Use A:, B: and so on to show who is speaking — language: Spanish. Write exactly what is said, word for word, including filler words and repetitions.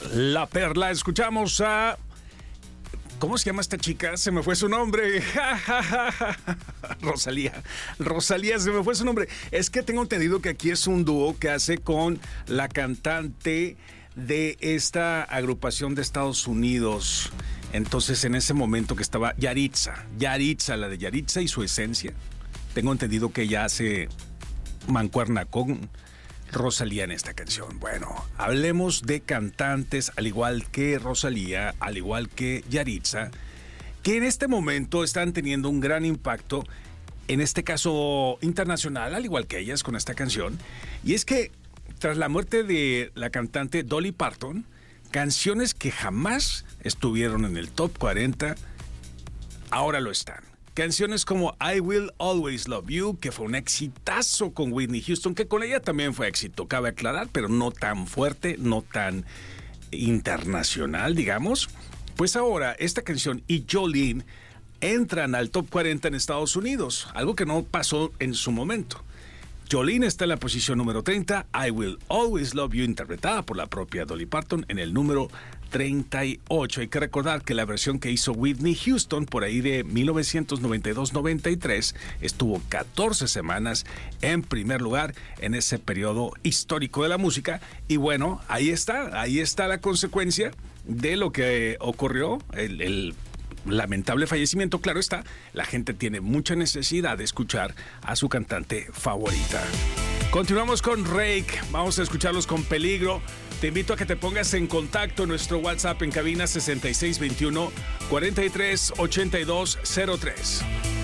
A: La Perla. Escuchamos a... ¿Cómo se llama esta chica? Se me fue su nombre. Rosalía. Rosalía, se me fue su nombre. Es que tengo entendido que aquí es un dúo que hace con la cantante de esta agrupación de Estados Unidos. Entonces, en ese momento que estaba Yaritza. Yaritza, la de Yaritza y su esencia. Tengo entendido que ella hace mancuerna con Rosalía en esta canción. Bueno, hablemos de cantantes al igual que Rosalía, al igual que Yaritza, que en este momento están teniendo un gran impacto, en este caso internacional, al igual que ellas con esta canción. Y es que tras la muerte de la cantante Dolly Parton, canciones que jamás estuvieron en el top cuarenta, ahora lo están. Canciones como I Will Always Love You, que fue un exitazo con Whitney Houston, que con ella también fue éxito, cabe aclarar, pero no tan fuerte, no tan internacional, digamos. Pues ahora esta canción y Jolene entran al top cuarenta en Estados Unidos, algo que no pasó en su momento. Jolene está en la posición número treinta, I Will Always Love You, interpretada por la propia Dolly Parton, en el número treinta y ocho. Hay que recordar que la versión que hizo Whitney Houston por ahí de mil novecientos noventa y dos noventa y tres estuvo catorce semanas en primer lugar en ese periodo histórico de la música. Y bueno, ahí está, ahí está la consecuencia de lo que ocurrió, el, el lamentable fallecimiento. Claro está, la gente tiene mucha necesidad de escuchar a su cantante favorita. Continuamos con Rake, vamos a escucharlos con Peligro. Te invito a que te pongas en contacto en nuestro WhatsApp en cabina sesenta y seis veintiuno cuarenta y tres ochenta y dos cero tres.